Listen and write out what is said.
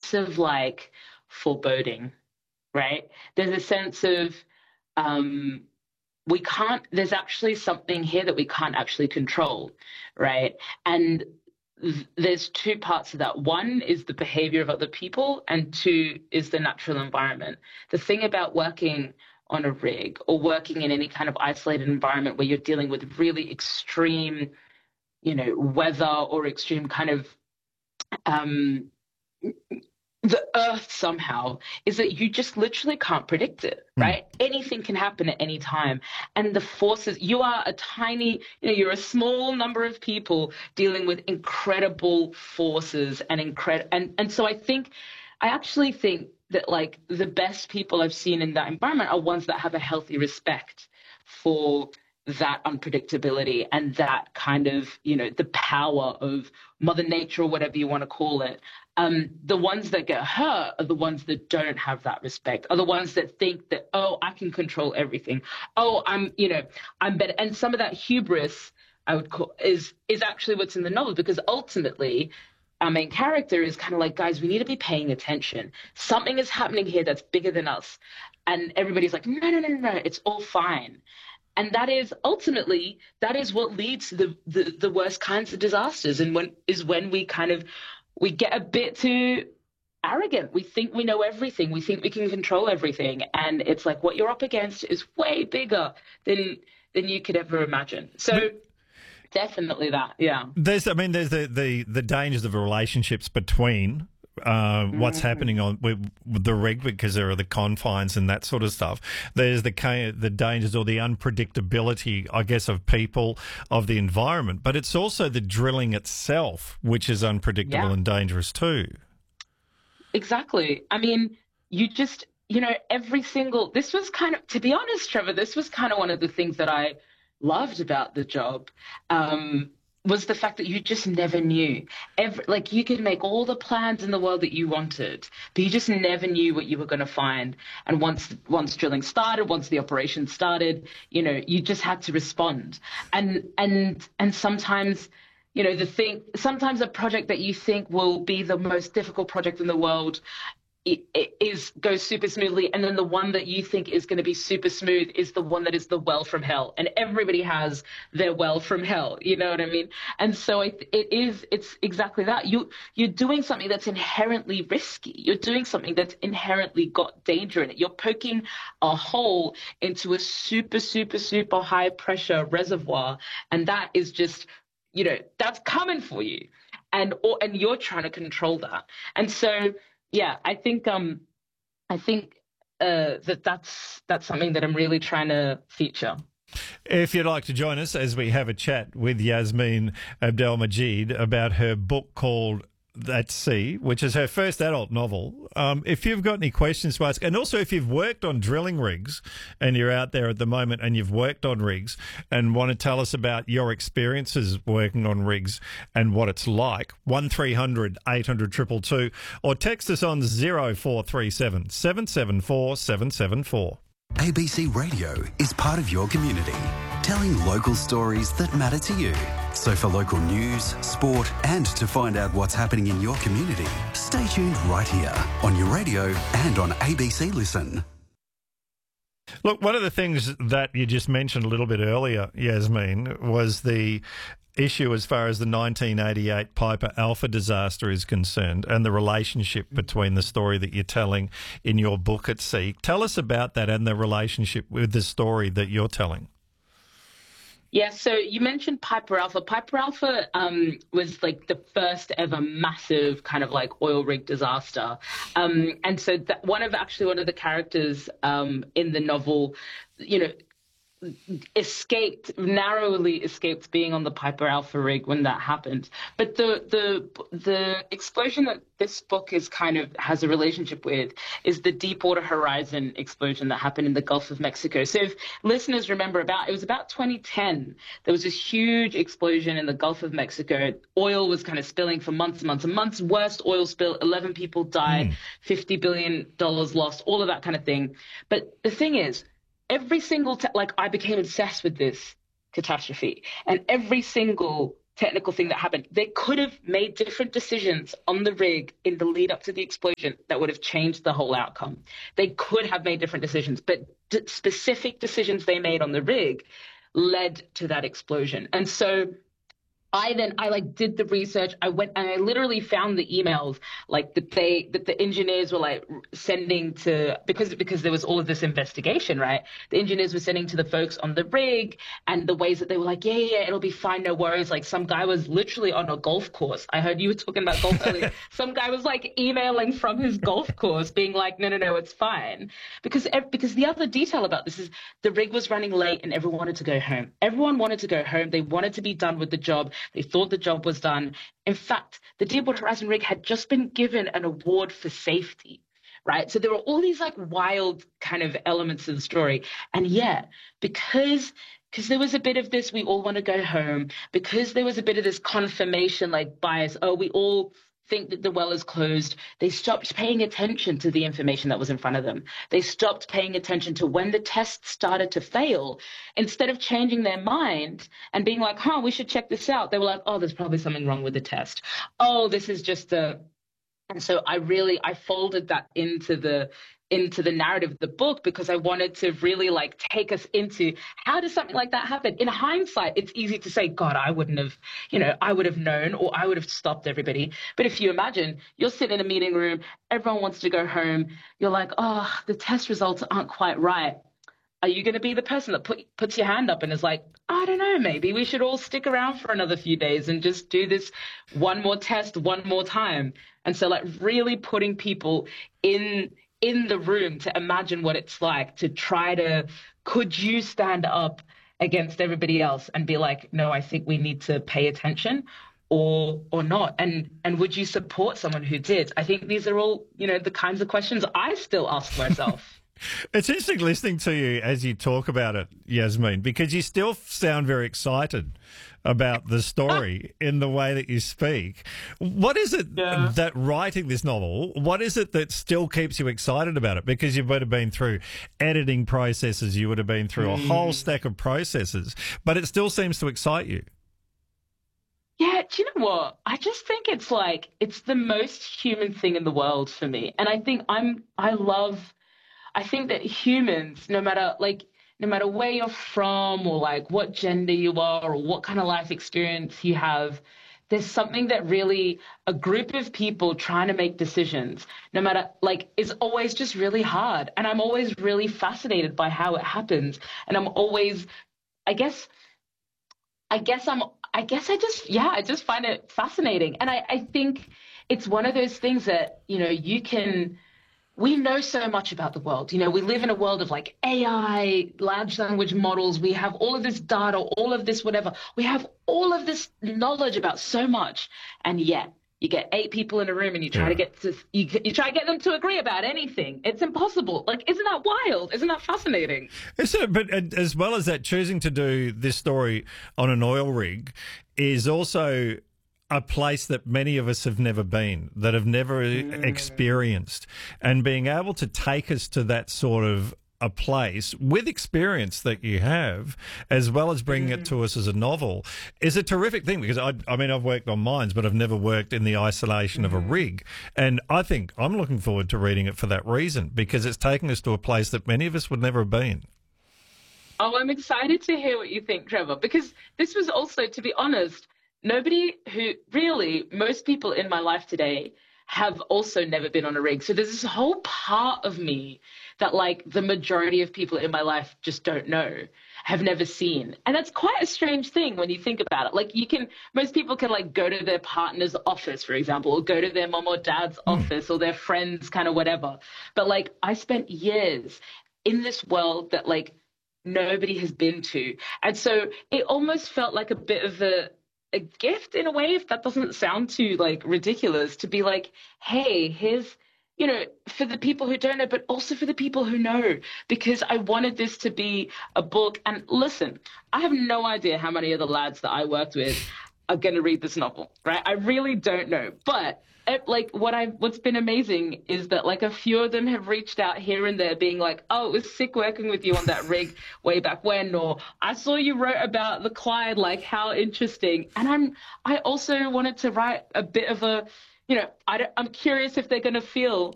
sense of like foreboding, right? There's a sense of um, we can't, there's actually something here that we can't actually control, right? And there's two parts of that. One is the behavior of other people, and two is the natural environment. The thing about working on a rig or working in any kind of isolated environment where you're dealing with really extreme, weather or extreme kind of um, the earth somehow is that you just literally can't predict it, Mm. right? Anything can happen at any time. And the forces, you are a tiny, you're a small number of people dealing with incredible forces and so I actually think that like the best people I've seen in that environment are ones that have a healthy respect for that unpredictability and that kind of, the power of Mother Nature or whatever you want to call it. The ones that get hurt are the ones that don't have that respect, are the ones that think that, oh, I can control everything. Oh, I'm better. And some of that hubris I would call is actually what's in the novel, because ultimately our main character is kind of like, guys, we need to be paying attention. Something is happening here that's bigger than us. And everybody's like, no, no, no, no, no, it's all fine. And that is ultimately, that is what leads to the worst kinds of disasters. And when we get a bit too arrogant. We think we know everything. We think we can control everything. And it's like what you're up against is way bigger than you could ever imagine. So definitely that, yeah. There's the dangers of relationships between what's happening on with the rig, because there are the confines and that sort of stuff. There's the dangers or the unpredictability, I guess, of people, of the environment. But it's also the drilling itself, which is unpredictable and dangerous too. Exactly. I mean, this was kind of, to be honest, Trevor, this was kind of one of the things that I loved about the job. Was the fact that you just never knew. You could make all the plans in the world that you wanted, but you just never knew what you were going to find. And once drilling started, once the operation started, you just had to respond. And sometimes, sometimes a project that you think will be the most difficult project in the world goes super smoothly, and then the one that you think is going to be super smooth is the one that is the well from hell, and everybody has their well from hell, you know what I mean? And so it's exactly that. You're doing something that's inherently risky. You're doing something that's inherently got danger in it. You're poking a hole into a super, super, super high pressure reservoir, and that is just, that's coming for you, and you're trying to control that. And so yeah, I think that's something that I'm really trying to feature. If you'd like to join us as we have a chat with Yasmin Abdelmajid about her book called At Sea, which is her first adult novel. If you've got any questions to ask, and also if you've worked on drilling rigs and you're out there at the moment and you've worked on rigs and want to tell us about your experiences working on rigs and what it's like, 1300 800 222, or text us on 0437 774 774. ABC Radio is part of your community, telling local stories that matter to you. So for local news, sport, and to find out what's happening in your community, stay tuned right here on your radio and on ABC Listen. Look, one of the things that you just mentioned a little bit earlier, Yasmin, was the issue as far as the 1988 Piper Alpha disaster is concerned and the relationship between the story that you're telling in your book At Sea. Tell us about that and the relationship with the story that you're telling. Yeah, so you mentioned Piper Alpha. Piper Alpha was like the first ever massive kind of like oil rig disaster. And so one of the characters in the novel, narrowly escaped being on the Piper Alpha rig when that happened. But the explosion that this book has a relationship with is the Deepwater Horizon explosion that happened in the Gulf of Mexico. So if listeners remember, it was about 2010, there was this huge explosion in the Gulf of Mexico. Oil was kind of spilling for months and months and months. Worst oil spill, 11 people died, $50 billion lost, all of that kind of thing. But the thing is, every single I became obsessed with this catastrophe, and every single technical thing that happened. They could have made different decisions on the rig in the lead up to the explosion that would have changed the whole outcome. They could have made different decisions, but specific decisions they made on the rig led to that explosion. And so I like did the research. I went and I literally found the emails like that the engineers were like sending to, because there was all of this investigation, right? The engineers were sending to the folks on the rig, and the ways that they were like, yeah, it'll be fine, no worries. Like some guy was literally on a golf course. I heard you were talking about golf earlier. Some guy was like emailing from his golf course being like, no, it's fine. Because the other detail about this is the rig was running late and everyone wanted to go home. Everyone wanted to go home. They wanted to be done with the job. They thought the job was done. In fact, the Deepwater Horizon rig had just been given an award for safety, right? So there were all these like wild kind of elements of the story. And yeah, because there was a bit of this, we all want to go home, because there was a bit of this confirmation like bias, oh, we all think that the well is closed, they stopped paying attention to the information that was in front of them. They stopped paying attention to when the tests started to fail. Instead of changing their mind and being like, we should check this out, they were like, oh, there's probably something wrong with the test. Oh, this is just a... And so I folded that into the narrative of the book, because I wanted to really like take us into how does something like that happen? In hindsight, it's easy to say, God, I would have known, or I would have stopped everybody. But if you imagine you're sitting in a meeting room, everyone wants to go home. You're like, oh, the test results aren't quite right. Are you going to be the person that puts your hand up and is like, I don't know, maybe we should all stick around for another few days and just do this one more test one more time? And so like really putting people in the room to imagine what it's like to try to, could you stand up against everybody else and be like, no, I think we need to pay attention, or not? And would you support someone who did? I think these are all, the kinds of questions I still ask myself. It's interesting listening to you as you talk about it, Yasmin, because you still sound very excited about the story in the way that you speak. What is it that writing this novel, what is it that still keeps you excited about it? Because you would have been through editing processes, you would have been through a whole stack of processes, but it still seems to excite you. Yeah, do you know what? I just think it's it's the most human thing in the world for me. And I think I think that humans, no matter where you're from, or like what gender you are, or what kind of life experience you have, there's something that really, a group of people trying to make decisions, no matter is always just really hard. And I'm always really fascinated by how it happens. And I'm always, I just find it fascinating. And I think it's one of those things that, we know so much about the world. We live in a world of like AI, large language models. We have all of this data, all of this whatever. We have all of this knowledge about so much. And yet you get 8 people in a room and you try to get them to agree about anything. It's impossible. Isn't that wild? Isn't that fascinating? But as well as that, choosing to do this story on an oil rig is also a place that many of us have never been, that have never experienced, and being able to take us to that sort of a place with experience that you have, as well as bringing it to us as a novel, is a terrific thing. Because I've worked on mines, but I've never worked in the isolation of a rig. And I think I'm looking forward to reading it for that reason, because it's taking us to a place that many of us would never have been. Oh, I'm excited to hear what you think, Trevor, because this was also, to be honest, most people in my life today have also never been on a rig. So there's this whole part of me that the majority of people in my life just don't know, have never seen. And that's quite a strange thing when you think about it. Most people can go to their partner's office, for example, or go to their mom or dad's office, or their friends, kind of whatever. But I spent years in this world that nobody has been to. And so it almost felt like a bit of a gift in a way, if that doesn't sound too ridiculous, to be hey, here's, for the people who don't know, but also for the people who know, because I wanted this to be a book. And listen, I have no idea how many of the lads that I worked with are going to read this novel, right? I really don't know. But like what's been amazing is that like a few of them have reached out here and there being like, oh, it was sick working with you on that rig way back when, or I saw you wrote about the Clyde, like how interesting. And I also wanted to write a bit of a, I'm curious if they're going to feel